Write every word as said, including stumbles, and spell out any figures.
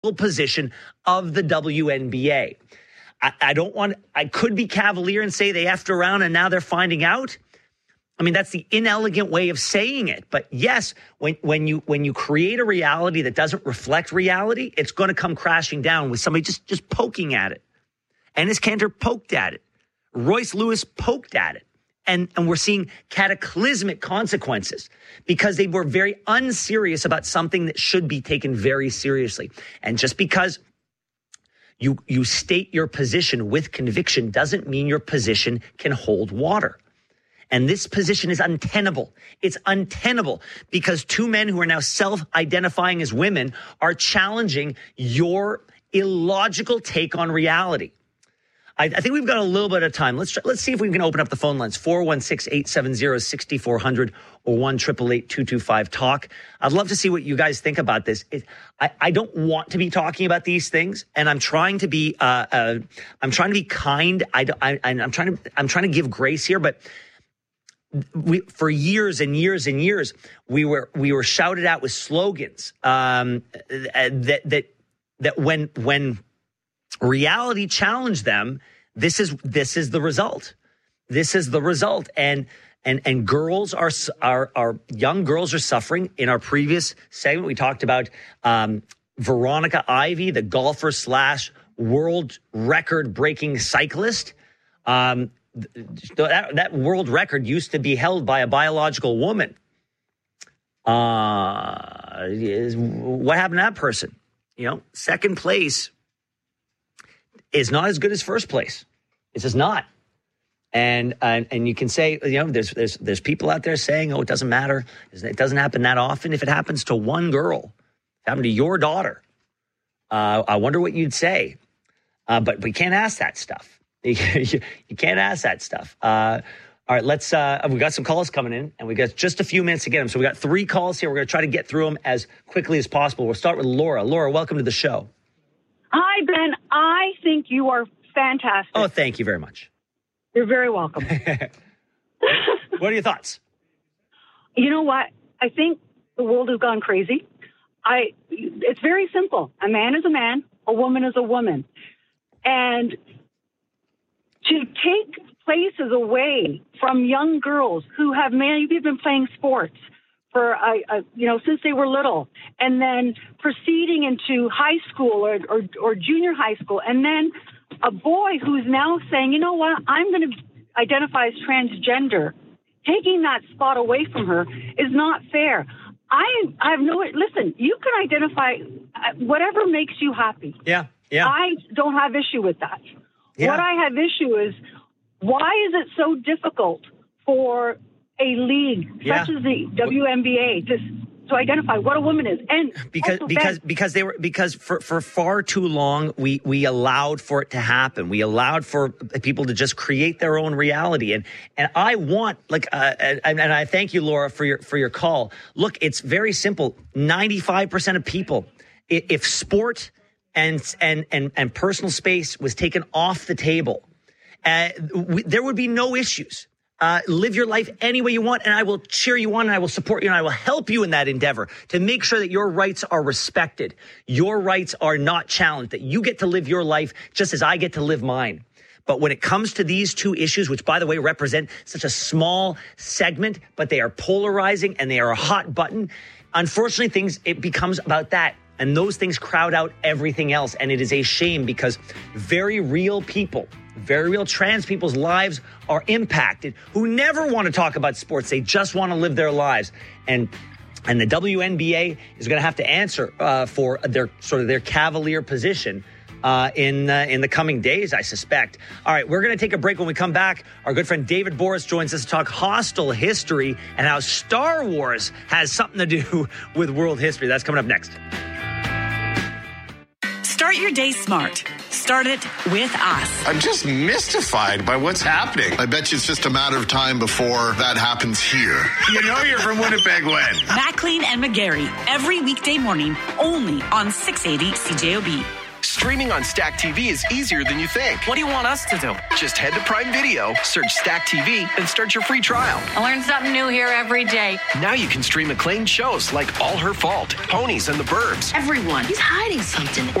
position of the W N B A. I, I don't want, I could be cavalier and say they effed around and now they're finding out. I mean, that's the inelegant way of saying it. But yes, when, when you when you create a reality that doesn't reflect reality, it's going to come crashing down with somebody just, just poking at it. Enes Kanter poked at it. Royce Lewis poked at it. And, and we're seeing cataclysmic consequences because they were very unserious about something that should be taken very seriously. And just because you you state your position with conviction doesn't mean your position can hold water. And this position is untenable. It's untenable because two men who are now self-identifying as women are challenging your illogical take on reality. I, I think we've got a little bit of time. Let's try, let's see if we can open up the phone lines. four one six, eight seven zero, six four zero zero or one eight eight eight, two two five, talk. I'd love to see what you guys think about this. It, I, I don't want to be talking about these things, and I'm trying to be uh, uh, I'm trying to be kind. I, I, I'm trying to I'm trying to give grace here, but we, for years and years and years, we were we were shouted at with slogans um, that that that when when reality challenged them, this is this is the result. This is the result, and and and girls are are are young girls are suffering. In our previous segment, we talked about um, Veronica Ivy, the golfer slash world record breaking cyclist. Um, That, that world record used to be held by a biological woman. Uh, is, what happened to that person? You know, second place is not as good as first place. It's just not. And and, and you can say, you know, there's there's there's people out there saying, oh, it doesn't matter. It doesn't happen that often. If it happens to one girl, if it happened to your daughter, uh, I wonder what you'd say. Uh, but we can't ask that stuff. You can't ask that stuff. Uh, all right, let's, uh, we got some calls coming in, and we got just a few minutes to get them. So we got three calls here. We're going to try to get through them as quickly as possible. We'll start with Laura. Laura, welcome to the show. Hi, Ben. I think you are fantastic. Oh, thank you very much. You're very welcome. What are your thoughts? You know what? I think the world has gone crazy. I. It's very simple. A man is a man. A woman is a woman. And to take places away from young girls who have maybe been playing sports for, uh, uh, you know, since they were little, and then proceeding into high school or, or, or junior high school, and then a boy who's now saying, you know what, I'm going to identify as transgender, taking that spot away from her is not fair. I, I have no, listen, you can identify whatever makes you happy. Yeah, yeah. I don't have issue with that. Yeah. What I have issue is, why is it so difficult for a league yeah. such as the W N B A to to identify what a woman is? And because because Ben, because they were because for, for far too long we we allowed for it to happen. We allowed for people to just create their own reality. And and I want like uh, and, and I thank you, Laura, for your for your call. Look, it's very simple. ninety-five percent of people, if sport and and and and personal space was taken off the table, uh, we, there would be no issues. Uh, live your life any way you want, and I will cheer you on, and I will support you, and I will help you in that endeavor to make sure that your rights are respected, your rights are not challenged, that you get to live your life just as I get to live mine. But when it comes to these two issues, which, by the way, represent such a small segment, but they are polarizing and they are a hot button, unfortunately, things it becomes about that. And those things crowd out everything else. And it is a shame because very real people, very real trans people's lives are impacted who never want to talk about sports. They just want to live their lives. And and the W N B A is going to have to answer uh, for their sort of their cavalier position uh, in uh, in the coming days, I suspect. All right, we're going to take a break. When we come back, our good friend David Boris joins us to talk hostile history and how Star Wars has something to do with world history. That's coming up next. Start your day smart. Start it with us. I'm just mystified by what's happening. I bet you it's just a matter of time before that happens here. You know you're from Winnipeg when? Maclean and McGarry, every weekday morning, only on six eighty C J O B. Streaming on Stack T V is easier than you think. What do you want us to do? Just head to Prime Video, search Stack T V, and start your free trial. I learn something new here every day. Now you can stream acclaimed shows like All Her Fault, Ponies, and The Burbs. Everyone, he's hiding something.